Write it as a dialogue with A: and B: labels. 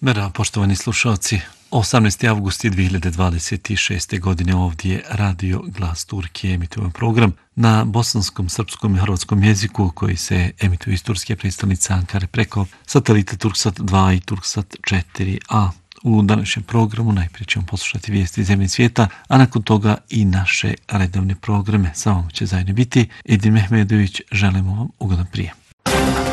A: Merhaba, poštovani slušalci. 18. avgust 2026. godine ovdje je Radio Glas Turke, emituje program na bosanskom, srpskom i hrvatskom jeziku koji se emituje iz turske prestolnice Ankare preko satelita Turksat 2 i Turksat 4a. U današnjem programu najprije ćemo poslušati vijesti iz zemlje i svijeta, a nakon toga i naše redovne programe. Sa vama će zajedno biti Edin Mehmedović. Želimo vam ugodan prijem.